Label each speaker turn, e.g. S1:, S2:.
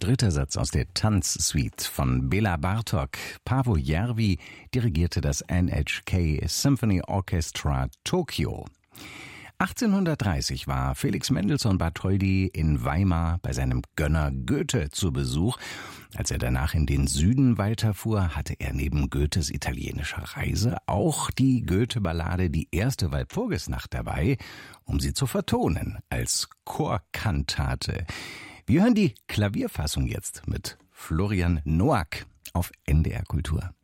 S1: dritter Satz aus der Tanzsuite von Bela Bartok. Paavo Järvi dirigierte das NHK Symphony Orchestra Tokio. 1830 war Felix Mendelssohn Bartholdy in Weimar bei seinem Gönner Goethe zu Besuch. Als er danach in den Süden weiterfuhr, hatte er neben Goethes italienischer Reise auch die Goethe-Ballade Die erste Walpurgisnacht dabei, um sie zu vertonen als Chorkantate. Wir hören die Klavierfassung jetzt mit Florian Noack auf NDR Kultur.